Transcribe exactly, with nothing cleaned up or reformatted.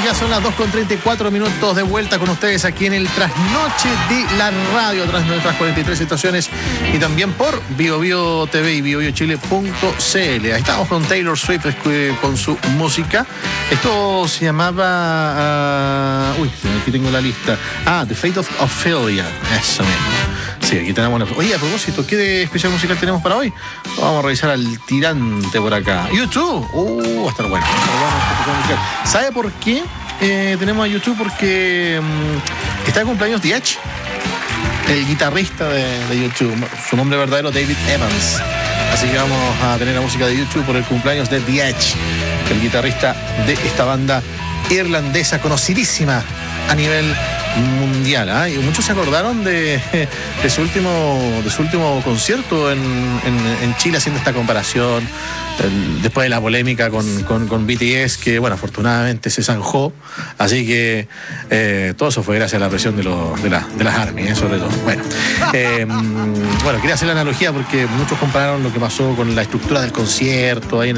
ya son las dos con treinta y cuatro minutos de vuelta con ustedes aquí en el Trasnoche de la Radio, a través de nuestras cuarenta y tres estaciones y también por Bio Bio T V y bio bio chile punto c l. Ahí estamos con Taylor Swift con su música. Esto se llamaba... Uh, uy, aquí tengo la lista. Ah, The Fate of Ophelia. Eso mismo. Sí, aquí tenemos una... Oye, a propósito, ¿qué de especial musical tenemos para hoy? Vamos a revisar al tirante por acá. YouTube. Uh, va a estar bueno. Va a estar bueno. ¿Sabe por qué eh, tenemos a YouTube? Porque um, está de cumpleaños The Edge, el guitarrista de, de YouTube. Su nombre verdadero, David Evans. Así que vamos a tener la música de YouTube por el cumpleaños de The Edge, el guitarrista de esta banda irlandesa conocidísima a nivel mundial, ¿eh? Y muchos se acordaron de, de su último de su último concierto en, en, en Chile, haciendo esta comparación el, después de la polémica con, con, con B T S, que bueno, afortunadamente se zanjó, así que eh, todo eso fue gracias a la presión de, los, de, la, de las ARMY, ¿eh? Sobre todo. Bueno, eh, bueno, quería hacer la analogía porque muchos compararon lo que pasó con la estructura del concierto ahí en